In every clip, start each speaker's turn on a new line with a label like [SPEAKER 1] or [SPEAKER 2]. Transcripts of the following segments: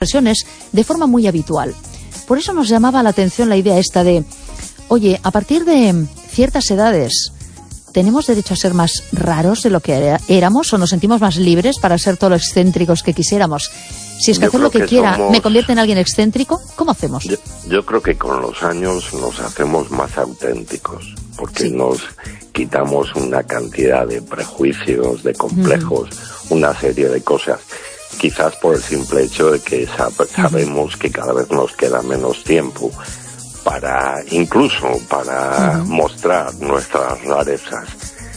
[SPEAKER 1] expresiones de forma muy habitual. Por eso nos llamaba la atención la idea esta de, oye, a partir de ciertas edades, ¿tenemos derecho a ser más raros de lo que éramos o nos sentimos más libres para ser todo lo excéntricos que quisiéramos? Si es que hacer lo que quiera me convierte en alguien excéntrico, ¿cómo hacemos?
[SPEAKER 2] Yo creo que con los años nos hacemos más auténticos, porque nos quitamos una cantidad de prejuicios, de complejos, una serie de cosas. Quizás por el simple hecho de que sabemos que cada vez nos queda menos tiempo para mostrar nuestras rarezas.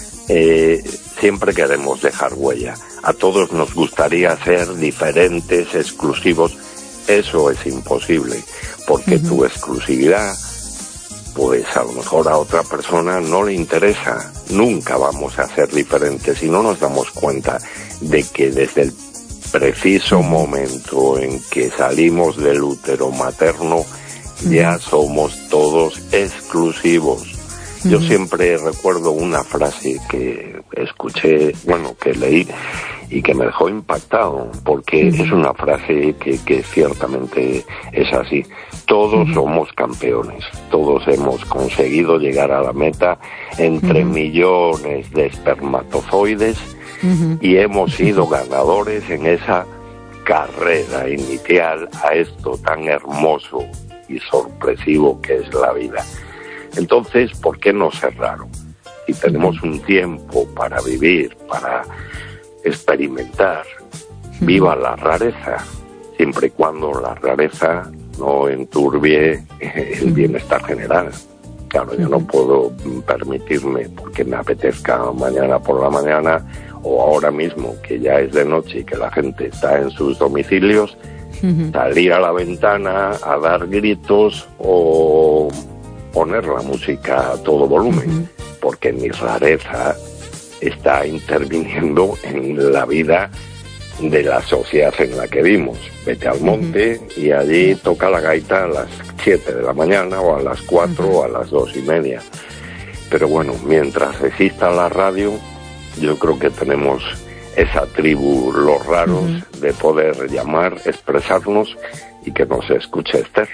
[SPEAKER 2] Siempre queremos dejar huella. A todos nos gustaría ser diferentes, exclusivos. Eso es imposible, porque tu exclusividad, pues a lo mejor a otra persona no le interesa. Nunca vamos a ser diferentes y no nos damos cuenta de que desde el preciso momento en que salimos del útero materno, ya somos todos exclusivos. Yo siempre recuerdo una frase que escuché, que leí y que me dejó impactado, porque es una frase que ciertamente es así. Todos somos campeones, todos hemos conseguido llegar a la meta entre millones de espermatozoides y hemos sido ganadores en esa carrera inicial a esto tan hermoso y sorpresivo que es la vida. Entonces, ¿por qué no ser raro? Si tenemos un tiempo para vivir, para experimentar, viva la rareza, siempre y cuando la rareza no enturbie el bienestar general. Claro, yo no puedo permitirme, porque me apetezca mañana por la mañana o ahora mismo, que ya es de noche y que la gente está en sus domicilios, salir a la ventana a dar gritos o poner la música a todo volumen, porque mi rareza está interviniendo en la vida de la sociedad en la que vivimos. Vete al monte y allí toca la gaita a las 7 de la mañana o a las 4 o a las 2:30. Pero bueno, mientras exista la radio, yo creo que tenemos esa tribu, los raros, de poder llamar, expresarnos y que nos escuche Esther.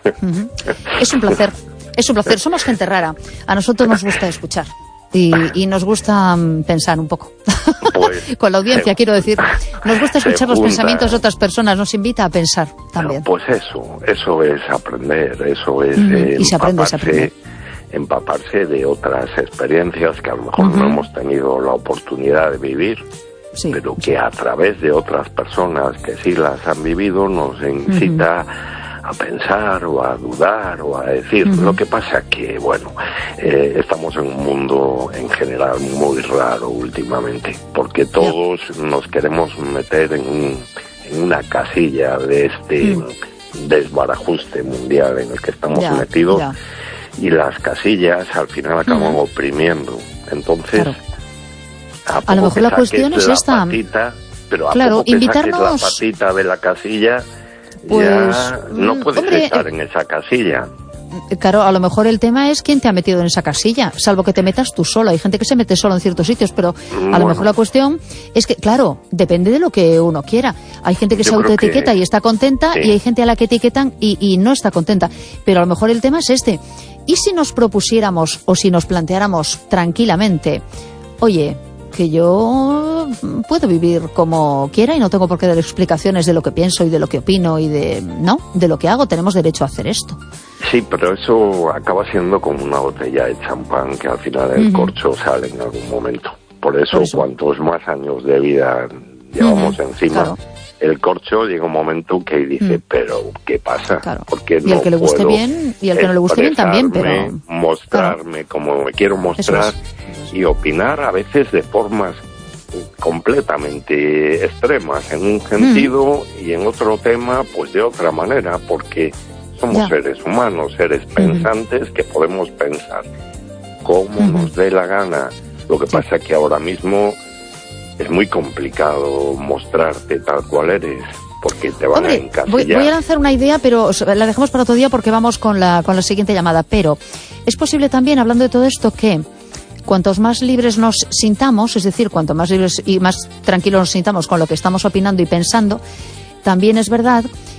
[SPEAKER 1] Es un placer. Es un placer, somos gente rara. A nosotros nos gusta escuchar y nos gusta pensar un poco.
[SPEAKER 2] Pues,
[SPEAKER 1] con la audiencia, quiero decir. Nos gusta escuchar los pensamientos de otras personas, nos invita a pensar también.
[SPEAKER 2] Pues eso es aprender, eso es
[SPEAKER 1] y se aprende.
[SPEAKER 2] Empaparse de otras experiencias que a lo mejor no hemos tenido la oportunidad de vivir, pero que a través de otras personas que sí las han vivido nos incita a pensar o a dudar o a decir. Lo que pasa que, estamos en un mundo en general muy raro últimamente, porque todos nos queremos meter en una casilla de este desbarajuste mundial en el que estamos metidos, y las casillas al final acaban oprimiendo. Entonces,
[SPEAKER 1] a lo mejor la cuestión es esta.
[SPEAKER 2] Patita, pero
[SPEAKER 1] invitarnos
[SPEAKER 2] la patita de la casilla, ya no puedes estar en esa casilla.
[SPEAKER 1] Claro, a lo mejor el tema es quién te ha metido en esa casilla, salvo que te metas tú solo. Hay gente que se mete solo en ciertos sitios, pero a lo mejor la cuestión es que, claro, depende de lo que uno quiera. Hay gente que se autoetiqueta y está contenta, y hay gente a la que etiquetan y no está contenta. Pero a lo mejor el tema es este. ¿Y si nos propusiéramos o si nos planteáramos tranquilamente, oye, que yo puedo vivir como quiera y no tengo por qué dar explicaciones de lo que pienso y de lo que opino y de lo que hago, tenemos derecho a hacer esto?
[SPEAKER 2] Sí, pero eso acaba siendo como una botella de champán que al final el corcho sale en algún momento. Por eso, cuantos más años de vida llevamos encima, el corcho llega un momento que dice, pero ¿qué pasa? Porque
[SPEAKER 1] y el que le guste bien y el que no le guste bien también, pero
[SPEAKER 2] mostrarme como me quiero mostrar y opinar a veces de formas completamente extremas en un sentido y en otro tema pues de otra manera, porque somos seres humanos, seres pensantes que podemos pensar como nos dé la gana. Lo que pasa es que ahora mismo es muy complicado mostrarte tal cual eres, porque te van a encasillar.
[SPEAKER 1] Voy a lanzar una idea, pero la dejamos para otro día porque vamos con la siguiente llamada. Pero es posible también, hablando de todo esto, que cuantos más libres nos sintamos, es decir, cuanto más libres y más tranquilos nos sintamos con lo que estamos opinando y pensando, también es verdad